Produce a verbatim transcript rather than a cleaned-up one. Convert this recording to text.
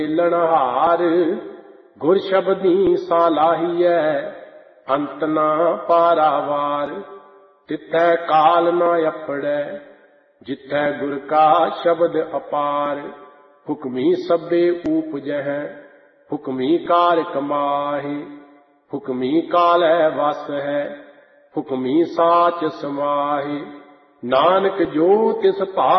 ਲਣਹਾਰ ਗੁਰ ਸ਼ਬਦੀ ਸਾਲਾਹੀਐ ਅੰਤ ਨਾ ਪਾਰਾਵਾਰ। ਤਿੱਥੈ ਕਾਲ ਨਾ ਅਪੜੈ ਜਿੱਥੈ ਗੁਰ ਕਾ ਸ਼ਬਦ ਅਪਾਰ। ਹੁਕਮੀ ਸਭੇ ਊਪਜਹਿ ਹੁਕਮੀ ਕਾਰ ਕਮਾਹਿ। ਹੁਕਮੀ ਕਾਲੈ ਵਸ ਹੈ ਹੁਕਮੀ ਸਾਚ ਸਮਾਹਿ। ਨਾਨਕ ਜੋ ਤਿਸ ਭਾਵ